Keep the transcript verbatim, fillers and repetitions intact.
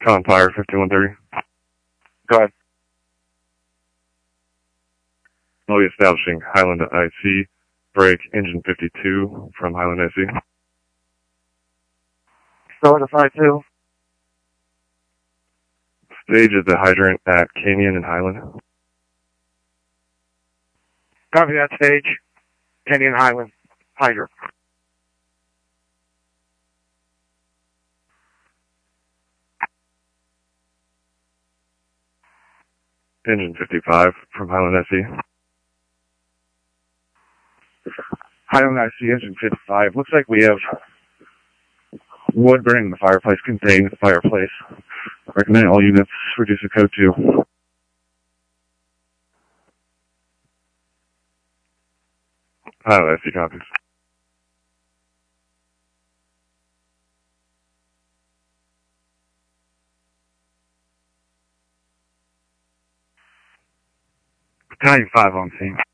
Con Fire fifty-one thirty. Go ahead. Slowly establishing Highland I C. Break engine fifty-two from Highland I C. Solidify two. Stage at the hydrant at Canyon and Highland. Copy that stage. Canyon Highland. Hydrant. Engine fifty-five from Highland I C. Highland I C, engine fifty-five. Looks like we have wood burning in the fireplace, containing the fireplace. Recommend all units reduce the code to. Highland I C copies. Battalion five on scene.